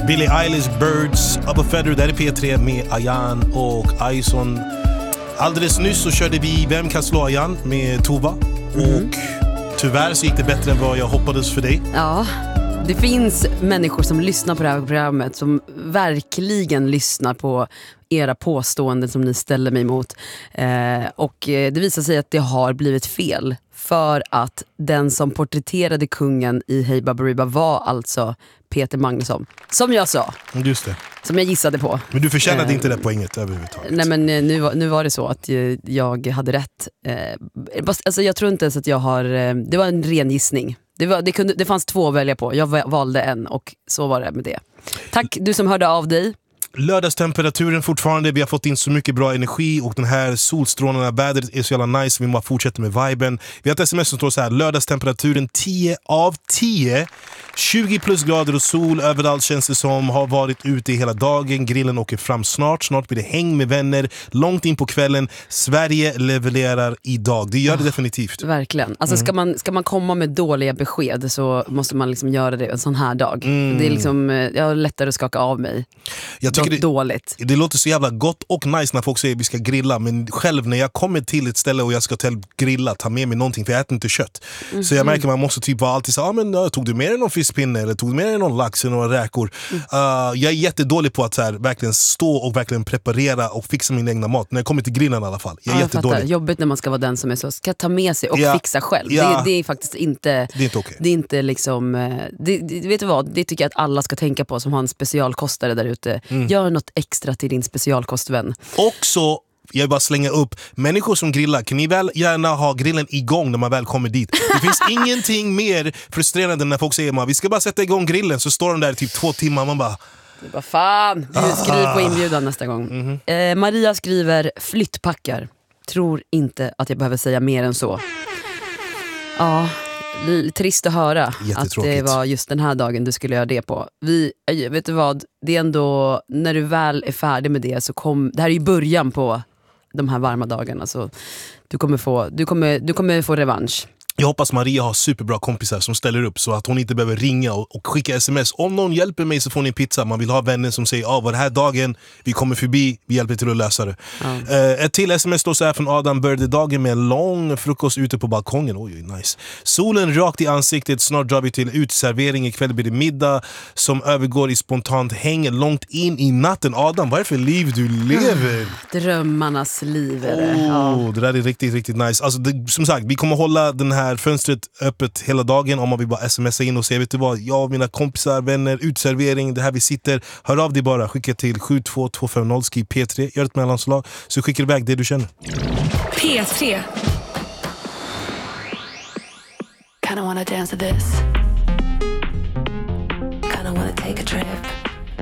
Billie Eilish, Birds, Up a Feather, där är P3 med Ayan och Aison. Alldeles nyss så körde vi Vem kan slå Ayan med Tova. Och tyvärr så gick det bättre än vad jag hoppades för dig. Ja, det finns människor som lyssnar på det här programmet som verkligen lyssnar på era påståenden som ni ställer mig emot. Och det visar sig att det har blivit fel. För att den som porträtterade kungen i Hey Baberiba var alltså Peter Magnusson. Som jag sa. Just det. Som jag gissade på. Men du förtjänade inte det poänget överhuvudtaget. Nej, men nu var det så att jag hade rätt. Alltså jag tror inte ens att jag har... Det var en ren gissning. Det fanns 2 att välja på. Jag valde en och så var det med det. Tack du som hörde av dig. Lördagstemperaturen fortfarande, vi har fått in så mycket bra energi och den här solstrålarna, vädret är så jävla nice, vi bara fortsätter med viben. Vi har ett sms som står så här: lördagstemperaturen 10 av 10, 20 plus grader och sol överallt känns det som, har varit ute hela dagen, grillen åker fram snart blir det häng med vänner, långt in på kvällen, Sverige levererar idag, det gör det definitivt. Verkligen, alltså ska man komma med dåliga besked så måste man liksom göra det en sån här dag. Det är liksom, jag har lättare att skaka av mig. Jag tycker dåligt. Det låter så jävla gott och nice när folk säger att vi ska grilla, men själv när jag kommer till ett ställe och jag ska grilla, ta med mig någonting, för jag äter inte kött. Så jag märker att man måste typ vara alltid så, men tog du med dig någon fiskpinne eller tog du med dig någon lax eller några räkor? Jag är jättedålig på att så här, verkligen stå och verkligen preparera och fixa min egna mat när jag kommer till grillen i alla fall. Jag är jättedålig. Jobbigt när man ska vara den som är så, ska ta med sig och fixa själv. Det är faktiskt inte... Det är inte okej. Det är inte liksom... vet du vad? Det tycker jag att alla ska tänka på som har en specialkostare där ute. Gör något extra till din specialkostvän. Också, jag vill bara slänga upp, människor som grillar, kan ni väl gärna ha grillen igång när man väl kommer dit. Det finns ingenting mer frustrerande när folk säger vi ska bara sätta igång grillen, så står de där typ 2 timmar, man bara... Vad fan, skriv på inbjudan nästa gång. Maria skriver flyttpackar. Tror inte att jag behöver säga mer än så. Ja, trist att höra att det var just den här dagen du skulle göra det på. Vet du vad, det är ändå, när du väl är färdig med det så det här är ju början på de här varma dagarna, så du kommer få revansch. Jag hoppas Maria har superbra kompisar som ställer upp så att hon inte behöver ringa och skicka sms. Om någon hjälper mig så får ni pizza. Man vill ha vänner som säger, var det här dagen, vi kommer förbi, vi hjälper till att lösa det. Ett till sms står så här från Adam: började dagen med en lång frukost ute på balkongen. Oj, nice. Solen rakt i ansiktet, snart drar vi till utservering, ikväll blir det middag som övergår i spontant häng långt in i natten. Adam, vad är det för liv du lever? Drömmarnas liv är det. Det där är riktigt, riktigt nice. Alltså, som sagt, vi kommer hålla den här fönstret öppet hela dagen om man vill bara smsa in och säga, vet du vad, jag och mina kompisar, vänner, utservering, det här vi sitter, hör av dig bara, skicka till 72250, skriv P3, gör ett mellanslag, så skickar iväg det du känner. P3. Kinda wanna dance to this. Kinda wanna take a trip.